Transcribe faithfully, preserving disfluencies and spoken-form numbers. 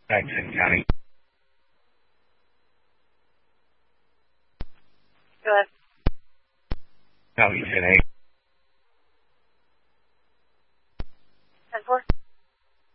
Jackson County. Go ahead. No, you said, hey.